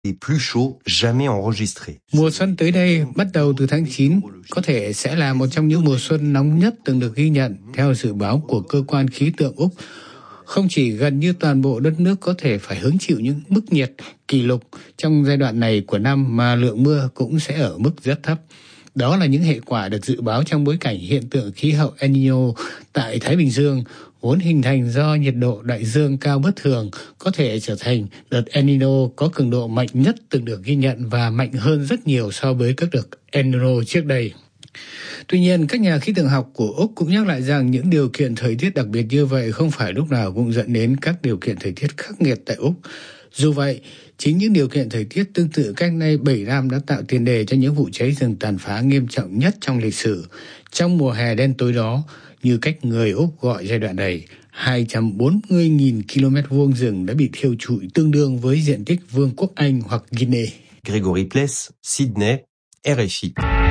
Mùa xuân tới đây, bắt đầu từ tháng 9, có thể sẽ là một trong những mùa xuân nóng nhất từng được ghi nhận, theo dự báo của cơ quan khí tượng Úc. Không chỉ gần như toàn bộ đất nước có thể phải hứng chịu những mức nhiệt kỷ lục trong giai đoạn này của năm, mà lượng mưa cũng sẽ ở mức rất thấp. Đó là những hệ quả được dự báo trong bối cảnh hiện tượng khí hậu El Niño tại Thái Bình Dương, vốn hình thành do nhiệt độ đại dương cao bất thường, có thể trở thành đợt El Niño có cường độ mạnh nhất từng được ghi nhận và mạnh hơn rất nhiều so với các đợt El Niño trước đây. Tuy nhiên, các nhà khí tượng học của Úc cũng nhắc lại rằng những điều kiện thời tiết đặc biệt như vậy không phải lúc nào cũng dẫn đến các điều kiện thời tiết khắc nghiệt tại Úc. Dù vậy, chính những điều kiện thời tiết tương tự cách đây 7 năm đã tạo tiền đề cho những vụ cháy rừng tàn phá nghiêm trọng nhất trong lịch sử. Trong mùa hè đen tối đó, như cách người Úc gọi giai đoạn này, 240.000 km vuông rừng đã bị thiêu trụi, tương đương với diện tích Vương quốc Anh hoặc Guinea. Gregory Pless, Sydney, RFI.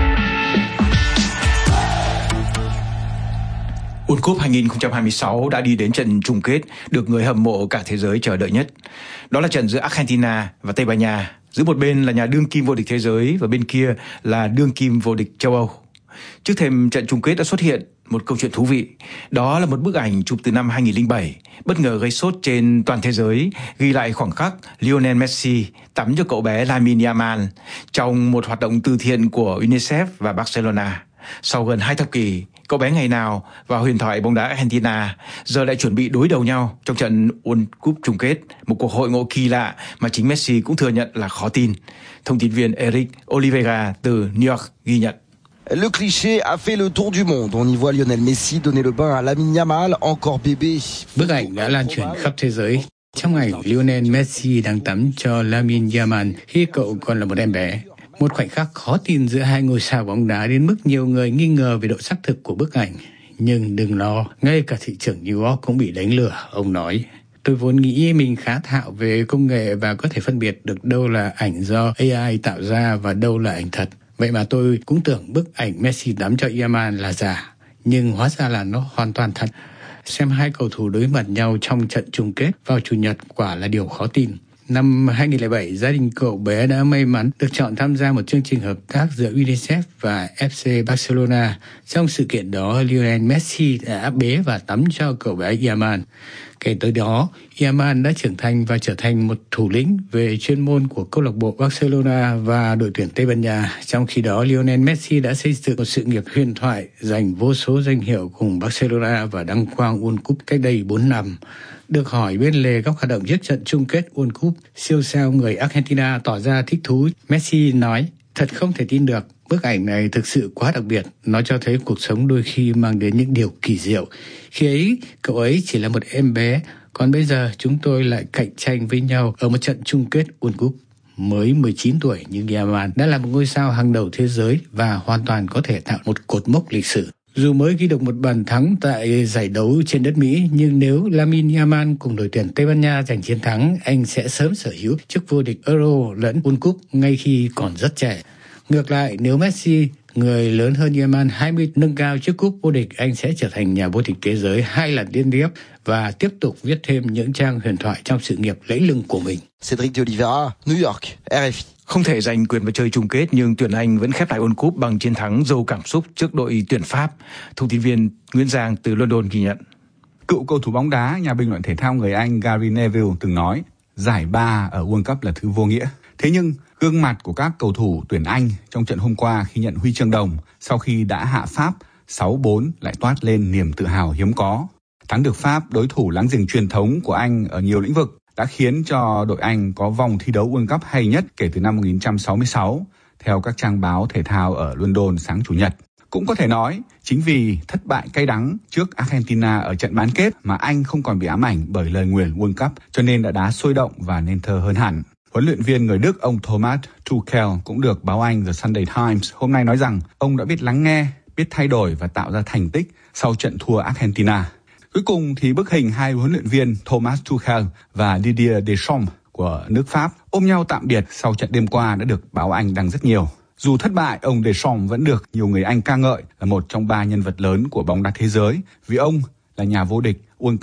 World Cup 2026 đã đi đến trận chung kết được người hâm mộ cả thế giới chờ đợi nhất. Đó là trận giữa Argentina và Tây Ban Nha. Giữa một bên là nhà đương kim vô địch thế giới và bên kia là đương kim vô địch châu Âu. Trước thềm trận chung kết đã xuất hiện một câu chuyện thú vị. Đó là một bức ảnh chụp từ năm 2007, bất ngờ gây sốt trên toàn thế giới, ghi lại khoảnh khắc Lionel Messi tắm cho cậu bé Lamine Yamal trong một hoạt động từ thiện của UNICEF và Barcelona. Sau gần 2 thập kỷ, cậu bé ngày nào và huyền thoại bóng đá Argentina giờ lại chuẩn bị đối đầu nhau trong trận World Cup chung kết, một cuộc hội ngộ kỳ lạ mà chính Messi cũng thừa nhận là khó tin. Thông tin viên Eric Oliveira từ New York ghi nhận. Le cliché a fait le tour du monde. On y voit Lionel Messi donner le bain à Lamine Yamal, encore bébé. Bức ảnh đã lan truyền khắp thế giới. Trong ảnh, Lionel Messi đang tắm cho Lamine Yamal khi cậu còn là một em bé. Một khoảnh khắc khó tin giữa hai ngôi sao bóng đá đến mức nhiều người nghi ngờ về độ xác thực của bức ảnh. Nhưng đừng lo, ngay cả thị trưởng New York cũng bị đánh lừa, ông nói. Tôi vốn nghĩ mình khá thạo về công nghệ và có thể phân biệt được đâu là ảnh do AI tạo ra và đâu là ảnh thật. Vậy mà tôi cũng tưởng bức ảnh Messi tắm cho Yamal là giả, nhưng hóa ra là nó hoàn toàn thật. Xem hai cầu thủ đối mặt nhau trong trận chung kết vào Chủ nhật quả là điều khó tin. Năm 2007, gia đình cậu bé đã may mắn được chọn tham gia một chương trình hợp tác giữa UNICEF và FC Barcelona. Trong sự kiện đó, Lionel Messi đã bế và tắm cho cậu bé Yamal. Kể từ đó, Yamal đã trưởng thành và trở thành một thủ lĩnh về chuyên môn của câu lạc bộ Barcelona và đội tuyển Tây Ban Nha. Trong khi đó, Lionel Messi đã xây dựng một sự nghiệp huyền thoại, giành vô số danh hiệu cùng Barcelona và đăng quang World Cup cách đây 4 năm. Được hỏi bên lề các hoạt động trước trận chung kết World Cup, siêu sao người Argentina tỏ ra thích thú. Messi nói, thật không thể tin được, bức ảnh này thực sự quá đặc biệt. Nó cho thấy cuộc sống đôi khi mang đến những điều kỳ diệu. Khi ấy, cậu ấy chỉ là một em bé, còn bây giờ chúng tôi lại cạnh tranh với nhau ở một trận chung kết World Cup. Mới 19 tuổi nhưng Yamal đã là một ngôi sao hàng đầu thế giới và hoàn toàn có thể tạo một cột mốc lịch sử. Dù mới ghi được một bàn thắng tại giải đấu trên đất Mỹ, nhưng nếu Lamine Yamal cùng đội tuyển Tây Ban Nha giành chiến thắng, anh sẽ sớm sở hữu chức vô địch Euro lẫn World Cup ngay khi còn rất trẻ. Ngược lại, nếu Messi, người lớn hơn Yamal 20, nâng cao chức cúp vô địch, anh sẽ trở thành nhà vô địch thế giới 2 lần liên tiếp và tiếp tục viết thêm những trang huyền thoại trong sự nghiệp lẫy lừng của mình. Cédric de Oliveira, New York, RFI. Không thể giành quyền vào chơi chung kết nhưng tuyển Anh vẫn khép lại World Cup bằng chiến thắng giàu cảm xúc trước đội tuyển Pháp. Thông tin viên Nguyễn Giang từ London ghi nhận. Cựu cầu thủ bóng đá, nhà bình luận thể thao người Anh Gary Neville từng nói, giải ba ở World Cup là thứ vô nghĩa. Thế nhưng gương mặt của các cầu thủ tuyển Anh trong trận hôm qua khi nhận huy chương đồng sau khi đã hạ Pháp 6-4 lại toát lên niềm tự hào hiếm có. Thắng được Pháp, đối thủ láng giềng truyền thống của Anh ở nhiều lĩnh vực, đã khiến cho đội Anh có vòng thi đấu World Cup hay nhất kể từ năm 1966, theo các trang báo thể thao ở London sáng Chủ nhật. Cũng có thể nói, chính vì thất bại cay đắng trước Argentina ở trận bán kết mà Anh không còn bị ám ảnh bởi lời nguyền World Cup, cho nên đã đá sôi động và nên thơ hơn hẳn. Huấn luyện viên người Đức ông Thomas Tuchel cũng được báo Anh The Sunday Times hôm nay nói rằng ông đã biết lắng nghe, biết thay đổi và tạo ra thành tích sau trận thua Argentina. Cuối cùng thì bức hình hai huấn luyện viên Thomas Tuchel và Didier Deschamps của nước Pháp ôm nhau tạm biệt sau trận đêm qua đã được báo Anh đăng rất nhiều. Dù thất bại, ông Deschamps vẫn được nhiều người Anh ca ngợi là một trong 3 nhân vật lớn của bóng đá thế giới vì ông là nhà vô địch World Cup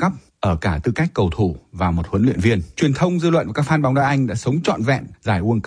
ở cả tư cách cầu thủ và một huấn luyện viên. Truyền thông, dư luận và các fan bóng đá Anh đã sống trọn vẹn giải World Cup